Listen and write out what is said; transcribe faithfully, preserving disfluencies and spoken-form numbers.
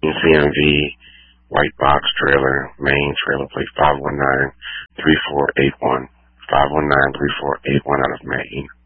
C M V, white box trailer, Maine, trailer plate five one nine, three four eight one, five one nine, three four eight one out of Maine.